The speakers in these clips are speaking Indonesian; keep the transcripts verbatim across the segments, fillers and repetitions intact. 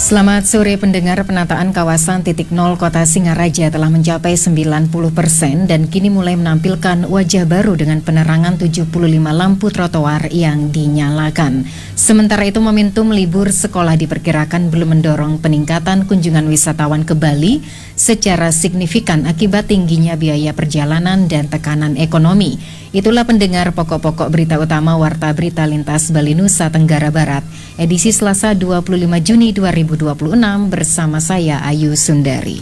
Selamat sore pendengar. Penataan kawasan titik nol Kota Singaraja telah mencapai sembilan puluh persen dan kini mulai menampilkan wajah baru dengan penerangan tujuh puluh lima lampu trotoar yang dinyalakan. Sementara itu momentum libur sekolah diperkirakan belum mendorong peningkatan kunjungan wisatawan ke Bali secara signifikan akibat tingginya biaya perjalanan dan tekanan ekonomi. Itulah pendengar pokok-pokok berita utama Warta Berita Lintas Bali Nusa Tenggara Barat, edisi Selasa dua puluh lima Juni dua ribu dua puluh enam bersama saya Ayu Sundari.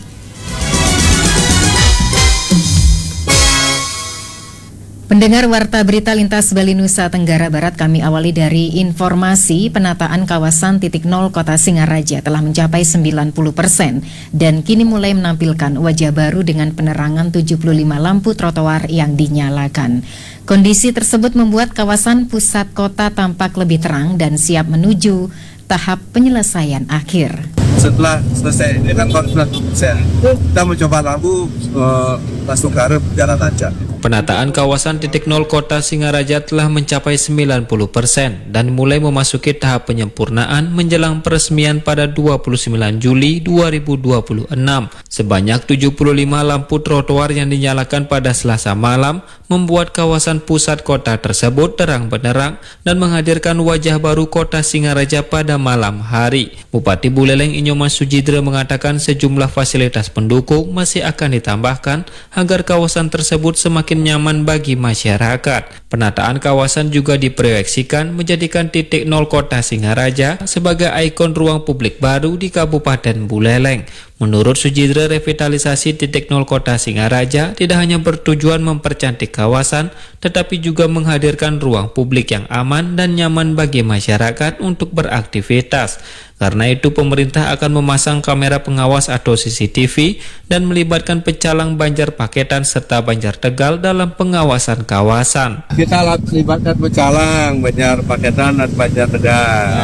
Pendengar Warta Berita Lintas Bali Nusa Tenggara Barat, kami awali dari informasi penataan kawasan titik nol Kota Singaraja telah mencapai sembilan puluh persen dan kini mulai menampilkan wajah baru dengan penerangan tujuh puluh lima lampu trotoar yang dinyalakan. Kondisi tersebut membuat kawasan pusat kota tampak lebih terang dan siap menuju tahap penyelesaian akhir. Setelah selesai ini kan sudah selesai, kita mencoba lampu uh, langsung ke arah jalan lancar. Penataan kawasan titik nol Kota Singaraja telah mencapai sembilan puluh persen dan mulai memasuki tahap penyempurnaan menjelang peresmian pada dua puluh sembilan Juli dua ribu dua puluh enam. Sebanyak tujuh puluh lima lampu trotoar yang dinyalakan pada Selasa malam membuat kawasan pusat kota tersebut terang benderang dan menghadirkan wajah baru Kota Singaraja pada malam hari. Bupati Buleleng Inyoman Sujidra mengatakan sejumlah fasilitas pendukung masih akan ditambahkan agar kawasan tersebut semakin nyaman bagi masyarakat. Penataan kawasan juga diproyeksikan menjadikan titik nol Kota Singaraja sebagai ikon ruang publik baru di Kabupaten Buleleng. Menurut Sujidra, revitalisasi titik nol Kota Singaraja tidak hanya bertujuan mempercantik kawasan, tetapi juga menghadirkan ruang publik yang aman dan nyaman bagi masyarakat untuk beraktivitas. Karena itu pemerintah akan memasang kamera pengawas atau C C T V dan melibatkan pecalang Banjar Paketan serta Banjar Tegal dalam pengawasan kawasan. Kita libatkan pecalang Banjar Paketan dan Banjar Tegal.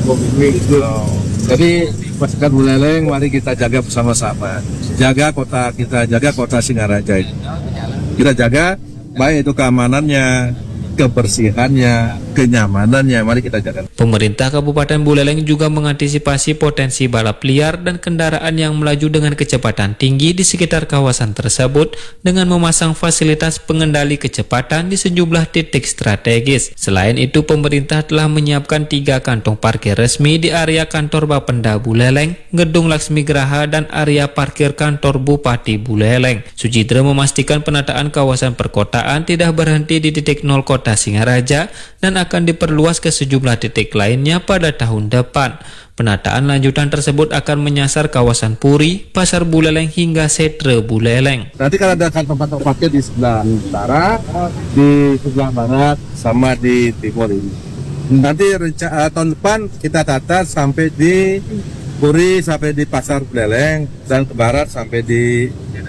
Oh. Jadi masyarakat Buleleng, mari kita jaga bersama-sama. Jaga kota kita, jaga Kota Singaraja ini. Kita jaga baik itu keamanannya, kebersihannya, kenyamanannya, mari kita jaga. Pemerintah Kabupaten Buleleng juga mengantisipasi potensi balap liar dan kendaraan yang melaju dengan kecepatan tinggi di sekitar kawasan tersebut dengan memasang fasilitas pengendali kecepatan di sejumlah titik strategis. Selain itu, pemerintah telah menyiapkan tiga kantong parkir resmi di area kantor Bapenda Buleleng, Gedung Laksmi Graha, dan area parkir kantor Bupati Buleleng. Sujidra memastikan penataan kawasan perkotaan tidak berhenti di titik nol Kota Singaraja dan akan diperluas ke sejumlah titik lainnya pada tahun depan. Penataan lanjutan tersebut akan menyasar kawasan Puri, Pasar Buleleng hingga Setre Buleleng. Nanti kalau ada kantong-kantong parkir di sebelah utara, di sebelah barat, sama di timur ini. Nanti rencana tahun depan kita tata sampai di Puri, sampai di Pasar Buleleng, dan ke barat sampai di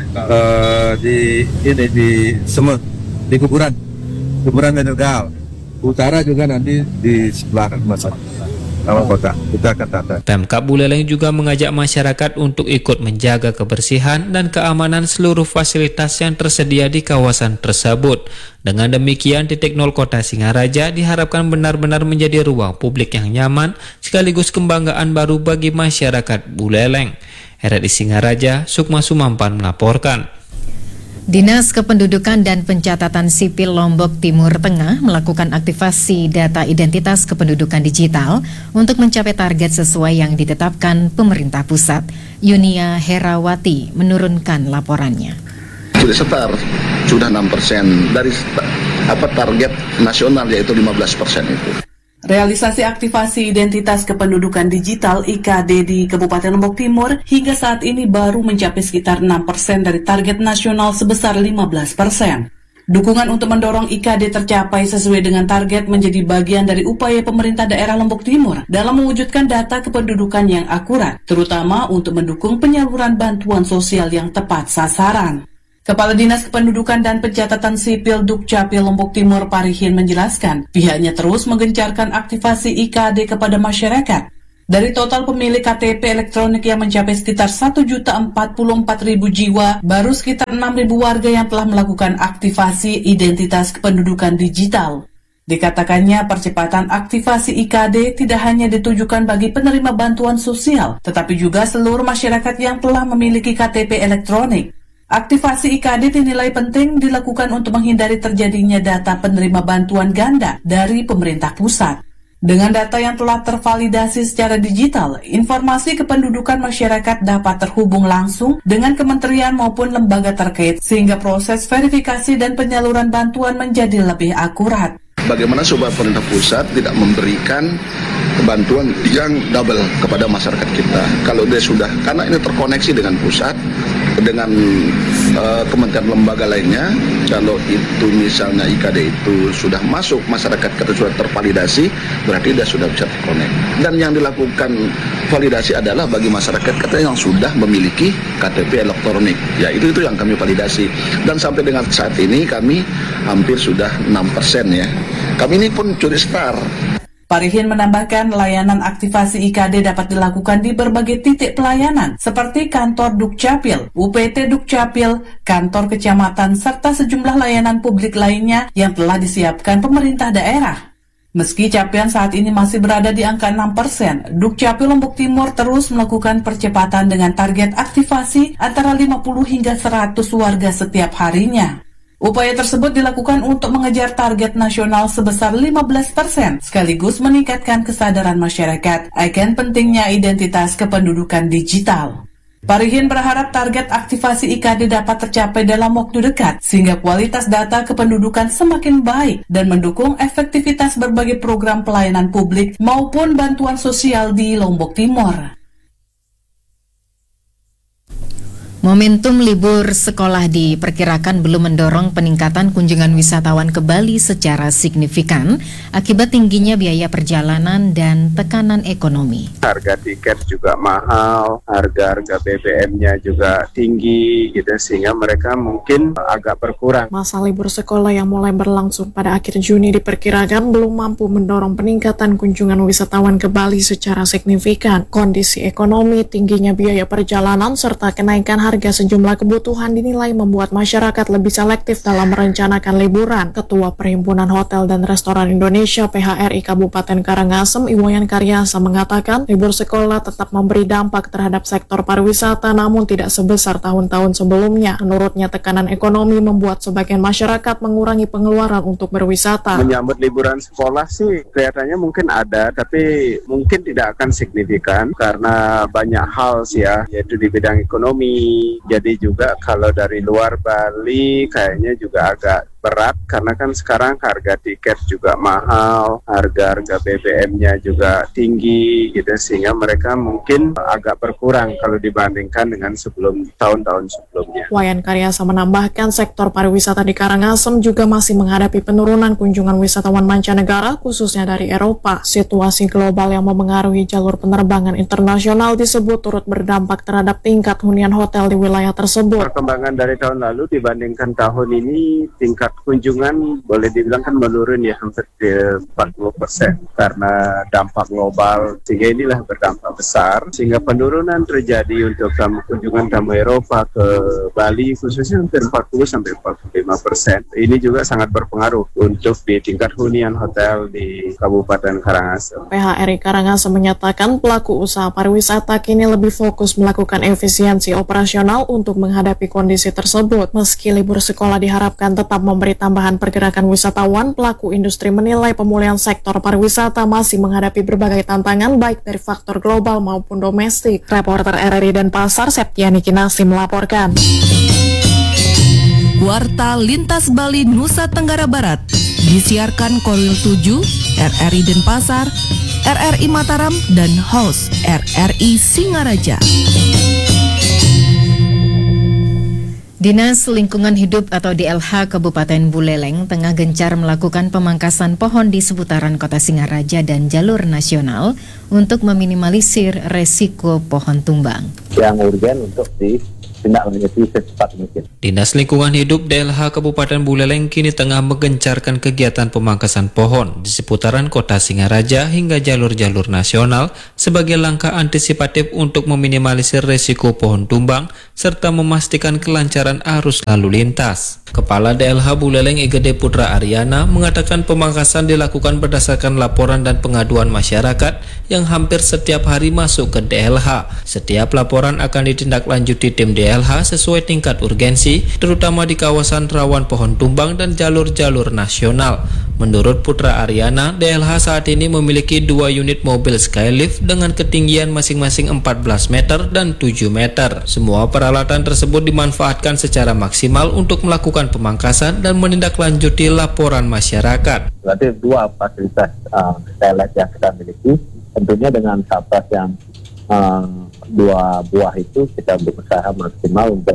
uh, di ini di Semet, di kuburan. Kuburan Tegal. Utara juga nanti di sebelah masyarakat sama kota. Kita akan tata. Pemkab Buleleng juga mengajak masyarakat untuk ikut menjaga kebersihan dan keamanan seluruh fasilitas yang tersedia di kawasan tersebut. Dengan demikian, titik nol Kota Singaraja diharapkan benar-benar menjadi ruang publik yang nyaman sekaligus kebanggaan baru bagi masyarakat Buleleng. R R I Singaraja, Sukma Sumampan melaporkan. Dinas Kependudukan dan Pencatatan Sipil Lombok Timur Tengah melakukan aktivasi data identitas kependudukan digital untuk mencapai target sesuai yang ditetapkan pemerintah pusat. Yunia Herawati menurunkan laporannya. Sudah setar, sudah enam persen dari apa target nasional yaitu lima belas persen itu. Realisasi aktivasi identitas kependudukan digital I K D di Kabupaten Lombok Timur hingga saat ini baru mencapai sekitar enam persen dari target nasional sebesar lima belas persen. Dukungan untuk mendorong I K D tercapai sesuai dengan target menjadi bagian dari upaya pemerintah daerah Lombok Timur dalam mewujudkan data kependudukan yang akurat, terutama untuk mendukung penyaluran bantuan sosial yang tepat sasaran. Kepala Dinas Kependudukan dan Pencatatan Sipil Dukcapil Lombok Timur Parihin menjelaskan, pihaknya terus menggencarkan aktivasi I K D kepada masyarakat. Dari total pemilik K T P elektronik yang mencapai sekitar satu juta empat puluh empat ribu jiwa, baru sekitar enam ribu warga yang telah melakukan aktivasi identitas kependudukan digital. Dikatakannya percepatan aktivasi I K D tidak hanya ditujukan bagi penerima bantuan sosial, tetapi juga seluruh masyarakat yang telah memiliki K T P elektronik. Aktivasi I K D dinilai penting dilakukan untuk menghindari terjadinya data penerima bantuan ganda dari pemerintah pusat. Dengan data yang telah tervalidasi secara digital, informasi kependudukan masyarakat dapat terhubung langsung dengan kementerian maupun lembaga terkait, sehingga proses verifikasi dan penyaluran bantuan menjadi lebih akurat. Bagaimana supaya pemerintah pusat tidak memberikan bantuan yang double kepada masyarakat kita. Kalau dia sudah, karena ini terkoneksi dengan pusat, dengan uh, kementerian lembaga lainnya, kalau itu misalnya I K D itu sudah masuk masyarakat kita sudah tervalidasi, berarti dia sudah bisa terkonek. Dan yang dilakukan validasi adalah bagi masyarakat kita yang sudah memiliki K T P elektronik. Ya itu itu yang kami validasi. Dan sampai dengan saat ini kami hampir sudah enam persen ya. Kami ini pun curi star. Parihin menambahkan layanan aktivasi I K D dapat dilakukan di berbagai titik pelayanan seperti kantor Dukcapil, U P T Dukcapil, kantor kecamatan, serta sejumlah layanan publik lainnya yang telah disiapkan pemerintah daerah. Meski capaian saat ini masih berada di angka enam persen, Dukcapil Lombok Timur terus melakukan percepatan dengan target aktivasi antara lima puluh hingga seratus warga setiap harinya. Upaya tersebut dilakukan untuk mengejar target nasional sebesar lima belas persen, sekaligus meningkatkan kesadaran masyarakat akan pentingnya identitas kependudukan digital. Parihin berharap target aktivasi I K D dapat tercapai dalam waktu dekat, sehingga kualitas data kependudukan semakin baik dan mendukung efektivitas berbagai program pelayanan publik maupun bantuan sosial di Lombok Timur. Momentum libur sekolah diperkirakan belum mendorong peningkatan kunjungan wisatawan ke Bali secara signifikan akibat tingginya biaya perjalanan dan tekanan ekonomi. Harga tiket juga mahal, harga-harga B B M-nya juga tinggi gitu, sehingga mereka mungkin agak berkurang. Masa libur sekolah yang mulai berlangsung pada akhir Juni diperkirakan belum mampu mendorong peningkatan kunjungan wisatawan ke Bali secara signifikan. Kondisi ekonomi, tingginya biaya perjalanan, serta kenaikan harga sejumlah kebutuhan dinilai membuat masyarakat lebih selektif dalam merencanakan liburan. Ketua Perhimpunan Hotel dan Restoran Indonesia P H R I Kabupaten Karangasem, Iwayan Karyasa, mengatakan libur sekolah tetap memberi dampak terhadap sektor pariwisata namun tidak sebesar tahun-tahun sebelumnya. Menurutnya, tekanan ekonomi membuat sebagian masyarakat mengurangi pengeluaran untuk berwisata. Menyambut liburan sekolah sih kelihatannya mungkin ada, tapi mungkin tidak akan signifikan karena banyak hal sih ya, yaitu di bidang ekonomi. Jadi juga kalau dari luar Bali kayaknya juga agak berat karena kan sekarang harga tiket juga mahal, harga-harga B B M-nya juga tinggi gitu, sehingga mereka mungkin agak berkurang kalau dibandingkan dengan sebelum tahun-tahun sebelumnya. Wayan Karyasa menambahkan sektor pariwisata di Karangasem juga masih menghadapi penurunan kunjungan wisatawan mancanegara khususnya dari Eropa. Situasi global yang memengaruhi jalur penerbangan internasional disebut turut berdampak terhadap tingkat hunian hotel di wilayah tersebut. Perkembangan dari tahun lalu dibandingkan tahun ini, tingkat kunjungan boleh dibilang kan menurun ya hampir ke empat puluh persen karena dampak global, sehingga inilah berdampak besar sehingga penurunan terjadi untuk tamu kunjungan tamu Eropa ke Bali khususnya hampir empat puluh sampai empat puluh lima persen. Ini juga sangat berpengaruh untuk di tingkat hunian hotel di Kabupaten Karangasem. P H R I Karangasem menyatakan pelaku usaha pariwisata kini lebih fokus melakukan efisiensi operasional untuk menghadapi kondisi tersebut. Meski libur sekolah diharapkan tetap memberi tambahan pergerakan wisatawan, pelaku industri menilai pemulihan sektor pariwisata masih menghadapi berbagai tantangan baik dari faktor global maupun domestik. Reporter R R I Denpasar, Septiani Kinasi melaporkan. Warta Lintas Bali Nusa Tenggara Barat disiarkan Korwil tujuh, R R I Denpasar, R R I Mataram, dan host R R I Singaraja. Dinas Lingkungan Hidup atau D L H Kabupaten Buleleng tengah gencar melakukan pemangkasan pohon di seputaran Kota Singaraja dan jalur nasional untuk meminimalisir resiko pohon tumbang. Yang urgen untuk di ditindaklanjuti secepat mungkin. Dinas Lingkungan Hidup D L H Kabupaten Buleleng kini tengah menggencarkan kegiatan pemangkasan pohon di seputaran kota Singaraja hingga jalur-jalur nasional sebagai langkah antisipatif untuk meminimalisir resiko pohon tumbang serta memastikan kelancaran arus lalu lintas. Kepala D L H Buleleng Igede Putra Aryana mengatakan pemangkasan dilakukan berdasarkan laporan dan pengaduan masyarakat yang hampir setiap hari masuk ke D L H. Setiap laporan akan ditindaklanjuti tim D L H sesuai tingkat urgensi, terutama di kawasan rawan pohon tumbang dan jalur-jalur nasional. Menurut Putra Aryana, D L H saat ini memiliki dua unit mobil Skylift dengan ketinggian masing-masing empat belas meter dan tujuh meter. Semua peralatan tersebut dimanfaatkan secara maksimal untuk melakukan pemangkasan dan menindaklanjuti laporan masyarakat. Berarti dua fasilitas uh, Skylift yang kita miliki, tentunya dengan kapasitas yang uh, dua buah itu kita berusaha maksimal untuk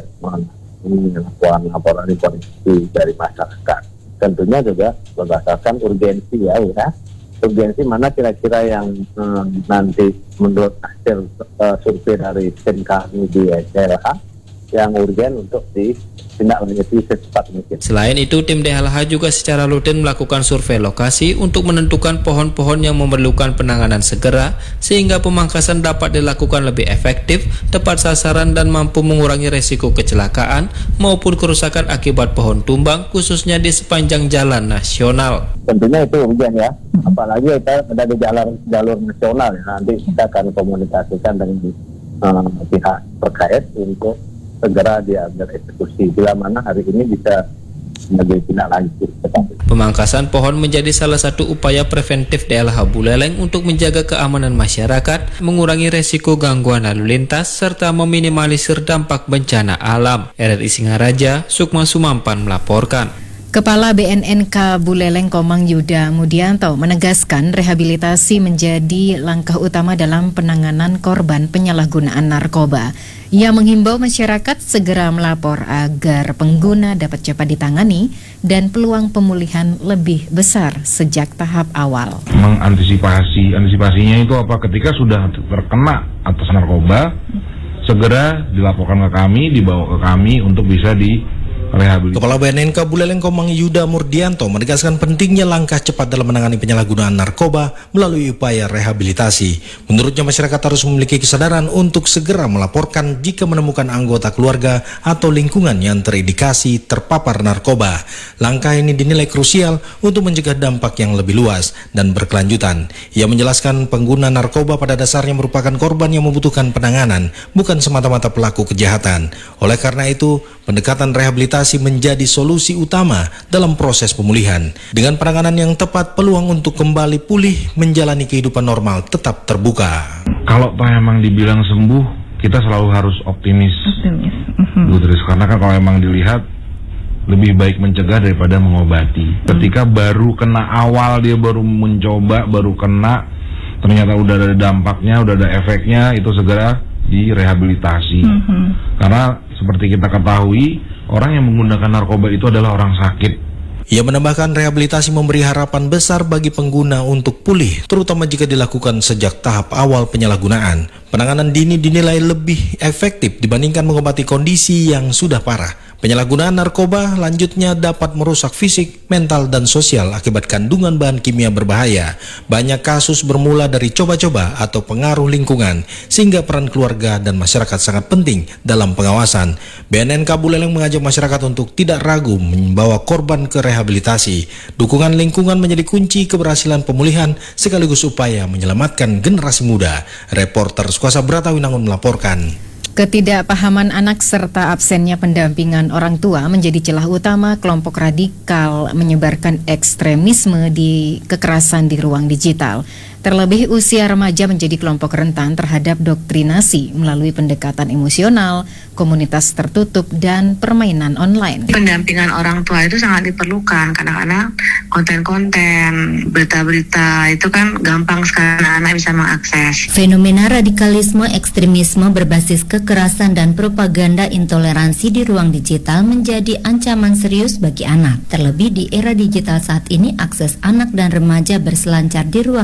melakukan laporan informasi dari masyarakat. Tentunya juga berdasarkan urgensi ya, ya. Urgensi mana kira-kira yang um, nanti menurut hasil uh, survei dari tim kami di D L H yang urgen untuk ditindaklanjuti secepat mungkin. Selain itu, tim D L H juga secara rutin melakukan survei lokasi untuk menentukan pohon-pohon yang memerlukan penanganan segera sehingga pemangkasan dapat dilakukan lebih efektif, tepat sasaran dan mampu mengurangi resiko kecelakaan maupun kerusakan akibat pohon tumbang khususnya di sepanjang jalan nasional. Tentunya itu urgen ya, apalagi kita ada di jalan jalur nasional ya. Nanti kita akan komunikasikan dengan uh, pihak terkait untuk segera diambil eksekusi bila mana hari ini bisa sebagai tindak lanjut. Pemangkasan pohon menjadi salah satu upaya preventif D L H Buleleng untuk menjaga keamanan masyarakat, mengurangi resiko gangguan lalu lintas, serta meminimalisir dampak bencana alam. R R I Singaraja, Sukma Sumampan melaporkan. Kepala B N N K Buleleng Komang Yuda Mudianto menegaskan rehabilitasi menjadi langkah utama dalam penanganan korban penyalahgunaan narkoba. Ia menghimbau masyarakat segera melapor agar pengguna dapat cepat ditangani dan peluang pemulihan lebih besar sejak tahap awal. Mengantisipasi, antisipasinya itu apa? Ketika sudah terkena atas narkoba, segera dilaporkan ke kami, dibawa ke kami untuk bisa di rehabilitasi. Kepala B N N K Buleleng Komang Yuda Murdianto menegaskan pentingnya langkah cepat dalam menangani penyalahgunaan narkoba melalui upaya rehabilitasi. Menurutnya masyarakat harus memiliki kesadaran untuk segera melaporkan jika menemukan anggota keluarga atau lingkungan yang terindikasi terpapar narkoba. Langkah ini dinilai krusial untuk mencegah dampak yang lebih luas dan berkelanjutan. Ia menjelaskan pengguna narkoba pada dasarnya merupakan korban yang membutuhkan penanganan, bukan semata-mata pelaku kejahatan. Oleh karena itu, pendekatan rehabilitasi menjadi solusi utama dalam proses pemulihan. Dengan penanganan yang tepat, peluang untuk kembali pulih menjalani kehidupan normal tetap terbuka. Kalau memang dibilang sembuh, kita selalu harus optimis. Optimis. Uh-huh. Terus karena kan kalau memang dilihat lebih baik mencegah daripada mengobati. Hmm. Ketika baru kena awal, dia baru mencoba, baru kena, ternyata udah ada dampaknya, udah ada efeknya, itu segera direhabilitasi. Uh-huh. Karena seperti kita ketahui, orang yang menggunakan narkoba itu adalah orang sakit. Ia menambahkan rehabilitasi memberi harapan besar bagi pengguna untuk pulih, terutama jika dilakukan sejak tahap awal penyalahgunaan. Penanganan dini dinilai lebih efektif dibandingkan mengobati kondisi yang sudah parah. Penyalahgunaan narkoba lanjutnya dapat merusak fisik, mental, dan sosial akibat kandungan bahan kimia berbahaya. Banyak kasus bermula dari coba-coba atau pengaruh lingkungan, sehingga peran keluarga dan masyarakat sangat penting dalam pengawasan. B N N K Buleleng mengajak masyarakat untuk tidak ragu membawa korban ke rehabilitasi. Dukungan lingkungan menjadi kunci keberhasilan pemulihan sekaligus upaya menyelamatkan generasi muda. Reporter Kuasa Brata Winangun melaporkan. Ketidakpahaman anak serta absennya pendampingan orang tua menjadi celah utama kelompok radikal menyebarkan ekstremisme di kekerasan di ruang digital. Terlebih usia remaja menjadi kelompok rentan terhadap doktrinasi melalui pendekatan emosional, komunitas tertutup, dan permainan online. Pendampingan orang tua itu sangat diperlukan. Kadang-kadang konten-konten, berita-berita itu kan gampang sekali anak bisa mengakses. Fenomena radikalisme ekstremisme berbasis kekerasan dan propaganda intoleransi di ruang digital menjadi ancaman serius bagi anak. Terlebih di era digital saat ini, akses anak dan remaja berselancar di ruang digital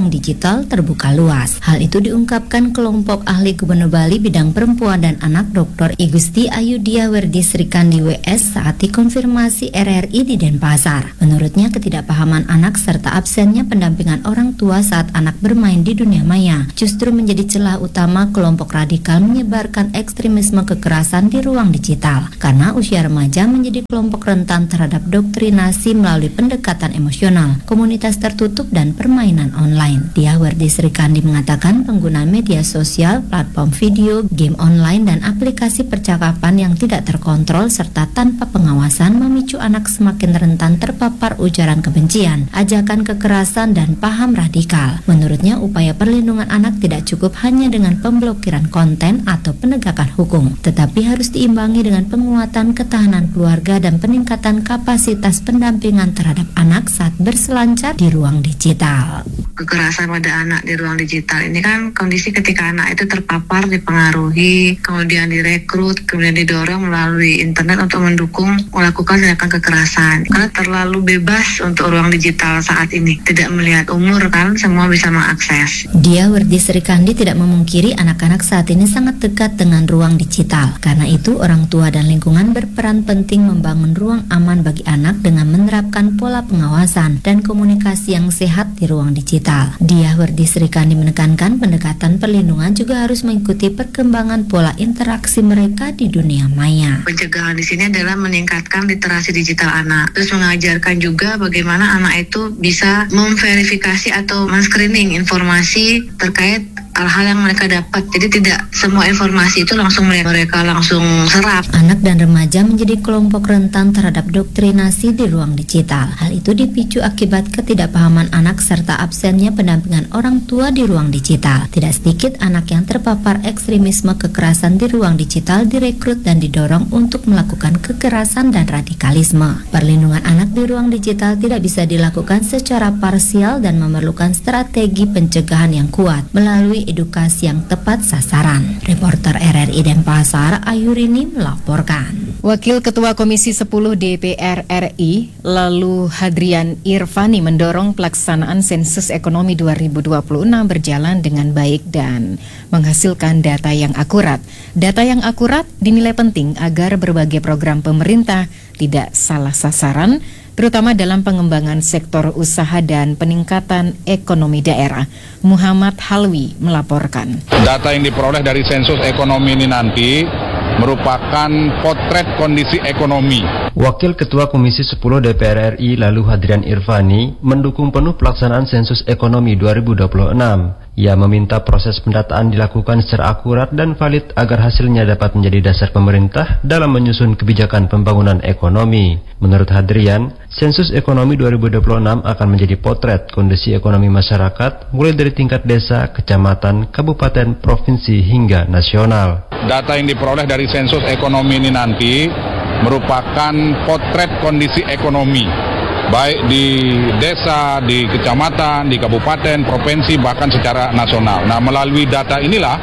digital terbuka luas. Hal itu diungkapkan kelompok ahli Gubernur Bali bidang perempuan dan anak Doktor I Gusti Ayudhya Werdi Srikandi W S saat dikonfirmasi R R I di Denpasar. Menurutnya, ketidakpahaman anak serta absennya pendampingan orang tua saat anak bermain di dunia maya justru menjadi celah utama kelompok radikal menyebarkan ekstremisme kekerasan di ruang digital, karena usia remaja menjadi kelompok rentan terhadap doktrinasi melalui pendekatan emosional, komunitas tertutup, dan permainan online. Dia Werdi Srikandi mengatakan penggunaan media sosial, platform video, game online, dan aplikasi percakapan yang tidak terkontrol serta tanpa pengawasan memicu anak semakin rentan terpapar ujaran kebencian, ajakan kekerasan, dan paham radikal. Menurutnya, upaya perlindungan anak tidak cukup hanya dengan pemblokiran konten atau penegakan hukum, tetapi harus diimbangi dengan penguatan ketahanan keluarga dan peningkatan kapasitas pendampingan terhadap anak saat berselancar di ruang digital. Kekerasan pada anak di ruang digital ini kan kondisi ketika anak itu terpapar, dipengaruhi, kemudian direkrut, kemudian didorong melalui internet untuk mendukung melakukan tindakan kekerasan. Karena terlalu bebas untuk ruang digital saat ini, tidak melihat umur kan, semua bisa mengakses. Dia Werdi Srikandi tidak memungkiri anak-anak saat ini sangat dekat dengan ruang digital. Karena itu, orang tua dan lingkungan berperan penting membangun ruang aman bagi anak dengan menerapkan pola pengawasan dan komunikasi yang sehat di ruang digital. Dia Werdi Srikandi menekankan pendekatan perlindungan juga harus mengikuti perkembangan pola interaksi mereka di dunia maya. Pencegahan di sini adalah meningkatkan literasi digital anak, terus mengajarkan juga bagaimana anak itu bisa memverifikasi atau men-screening informasi terkait hal-hal yang mereka dapat. Jadi tidak semua informasi itu langsung mereka langsung serap. Anak dan remaja menjadi kelompok rentan terhadap doktrinasi di ruang digital. Hal itu dipicu akibat ketidakpahaman anak serta absennya pendampingan orang tua di ruang digital. Tidak sedikit anak yang terpapar ekstremisme kekerasan di ruang digital direkrut dan didorong untuk melakukan kekerasan dan radikalisme. Perlindungan anak di ruang digital tidak bisa dilakukan secara parsial dan memerlukan strategi pencegahan yang kuat melalui edukasi yang tepat sasaran. Reporter R R I Denpasar, Ayurini melaporkan. Wakil Ketua Komisi sepuluh D P R R I, lalu Hadrian Irvani, mendorong pelaksanaan sensus ekonomi dua ribu dua puluh enam berjalan dengan baik dan menghasilkan data yang akurat. Data yang akurat dinilai penting agar berbagai program pemerintah tidak salah sasaran, terutama dalam pengembangan sektor usaha dan peningkatan ekonomi daerah. Muhammad Halwi melaporkan. Data yang diperoleh dari sensus ekonomi ini nanti merupakan potret kondisi ekonomi. Wakil Ketua Komisi sepuluh D P R R I lalu Hadrian Irvani mendukung penuh pelaksanaan sensus ekonomi dua ribu dua puluh enam. Ia meminta proses pendataan dilakukan secara akurat dan valid agar hasilnya dapat menjadi dasar pemerintah dalam menyusun kebijakan pembangunan ekonomi. Menurut Hadrian, sensus ekonomi dua ribu dua puluh enam akan menjadi potret kondisi ekonomi masyarakat mulai dari tingkat desa, kecamatan, kabupaten, provinsi hingga nasional. Data yang diperoleh dari sensus ekonomi ini nanti merupakan potret kondisi ekonomi, baik di desa, di kecamatan, di kabupaten, provinsi, bahkan secara nasional. Nah, melalui data inilah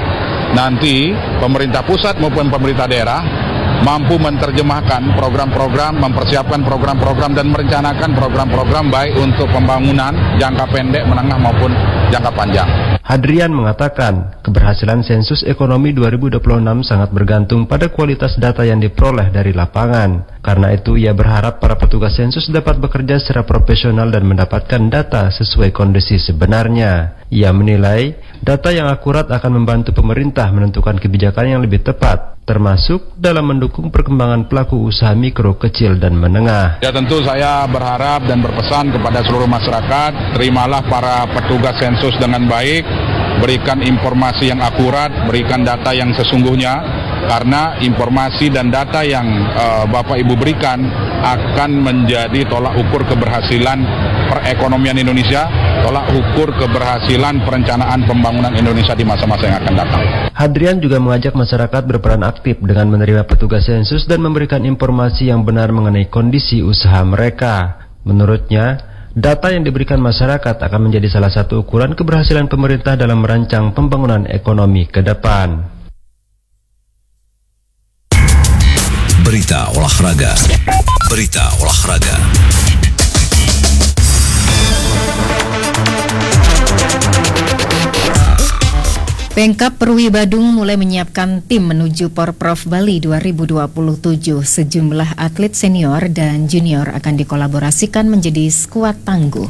nanti pemerintah pusat maupun pemerintah daerah mampu menerjemahkan program-program, mempersiapkan program-program dan merencanakan program-program baik untuk pembangunan jangka pendek, menengah maupun jangka panjang. Hadrian mengatakan, keberhasilan sensus ekonomi dua ribu dua puluh enam sangat bergantung pada kualitas data yang diperoleh dari lapangan. Karena itu, ia berharap para petugas sensus dapat bekerja secara profesional dan mendapatkan data sesuai kondisi sebenarnya. Ia menilai, data yang akurat akan membantu pemerintah menentukan kebijakan yang lebih tepat, termasuk dalam mendukung perkembangan pelaku usaha mikro, kecil, dan menengah. Ya, tentu saya berharap dan berpesan kepada seluruh masyarakat, terimalah para petugas sensus dengan baik, berikan informasi yang akurat, berikan data yang sesungguhnya, karena informasi dan data yang uh, Bapak Ibu berikan akan menjadi tolak ukur keberhasilan perekonomian Indonesia, tolak ukur keberhasilan perencanaan pembangunan Indonesia di masa-masa yang akan datang. Hadrian juga mengajak masyarakat berperan aktif dengan menerima petugas sensus dan memberikan informasi yang benar mengenai kondisi usaha mereka. Menurutnya, data yang diberikan masyarakat akan menjadi salah satu ukuran keberhasilan pemerintah dalam merancang pembangunan ekonomi ke depan. Berita olahraga. Berita olahraga. Pemkab Perui Badung mulai menyiapkan tim menuju Porprov Bali dua ribu dua puluh tujuh. Sejumlah atlet senior dan junior akan dikolaborasikan menjadi skuad tangguh.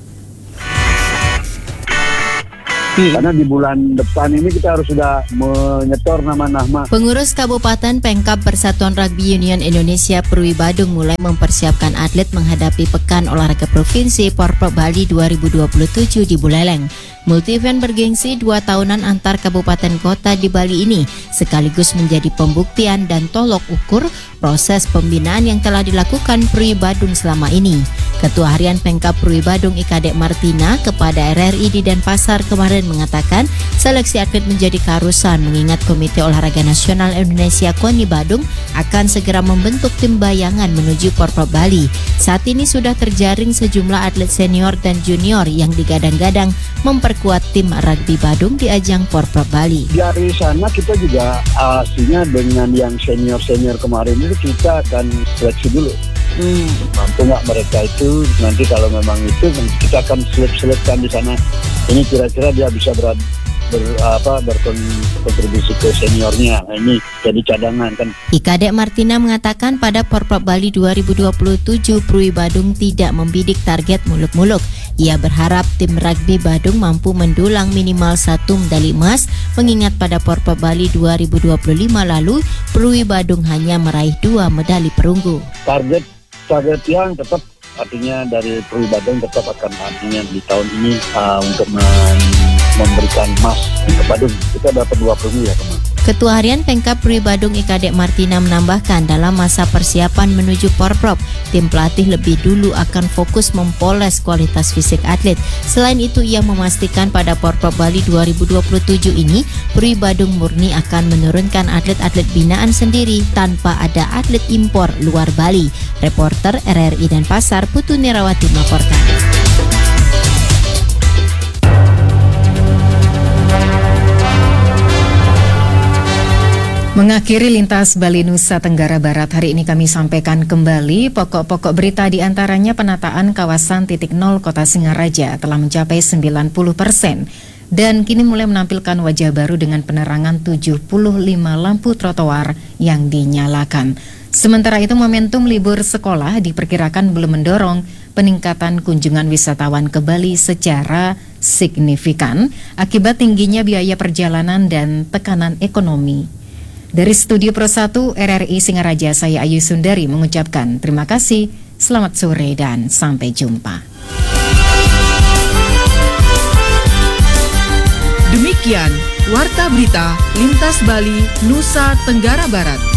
Karena di bulan depan ini kita harus sudah menyetor nama-nama. Pengurus Kabupaten Pemkab Persatuan Rugby Union Indonesia Perui Badung mulai mempersiapkan atlet menghadapi Pekan Olahraga Provinsi Porprov Bali dua ribu dua puluh tujuh di Buleleng. Multi-event bergengsi dua tahunan antar kabupaten kota di Bali ini sekaligus menjadi pembuktian dan tolok ukur proses pembinaan yang telah dilakukan Perui Badung selama ini. Ketua Harian Pemkab Perui Badung Ika Dek Martina kepada R R I di Denpasar kemarin mengatakan seleksi atlet menjadi keharusan mengingat Komite Olahraga Nasional Indonesia KONI Badung akan segera membentuk tim bayangan menuju Porprov Bali. Saat ini sudah terjaring sejumlah atlet senior dan junior yang digadang-gadang memperkuat tim rugby Badung di ajang Porprov Bali. Dari sana kita juga aslinya dengan yang senior-senior kemarin itu kita akan seleksi dulu. Hmm. Mampu nggak mereka itu, nanti kalau memang itu kita akan selip-selipkan di sana. Ini kira-kira dia bisa ber, ber, apa, berkontribusi ke seniornya. Nah, ini jadi cadangan kan. Ika Dek Martina mengatakan pada Porprov Bali dua ribu dua puluh tujuh Perui Badung tidak membidik target muluk-muluk. Ia berharap tim rugby Badung mampu mendulang minimal satu medali emas, mengingat pada Porprov Bali dua ribu dua puluh lima lalu Perui Badung hanya meraih dua medali perunggu. Target target yang tetap artinya dari Perui Badung tetap akan artinya di tahun ini uh, untuk memberikan emas ke Badung. Kita dapat dua perunggu ya teman. Ketua Harian Pemkab Perui Badung Ika Dek Martina menambahkan dalam masa persiapan menuju Porprov, tim pelatih lebih dulu akan fokus mempoles kualitas fisik atlet. Selain itu ia memastikan pada Porprov Bali dua ribu dua puluh tujuh ini Perui Badung murni akan menurunkan atlet-atlet binaan sendiri tanpa ada atlet impor luar Bali. Reporter R R I Denpasar Putu Nirawati melaporkan. Mengakhiri lintas Bali Nusa Tenggara Barat, hari ini kami sampaikan kembali pokok-pokok berita di antaranya penataan kawasan titik nol Kota Singaraja telah mencapai sembilan puluh persen dan kini mulai menampilkan wajah baru dengan penerangan tujuh puluh lima lampu trotoar yang dinyalakan. Sementara itu momentum libur sekolah diperkirakan belum mendorong peningkatan kunjungan wisatawan ke Bali secara signifikan akibat tingginya biaya perjalanan dan tekanan ekonomi. Dari Studio Pro satu R R I Singaraja, saya Ayu Sundari mengucapkan terima kasih, selamat sore dan sampai jumpa. Demikian Warta Berita Lintas Bali Nusa Tenggara Barat.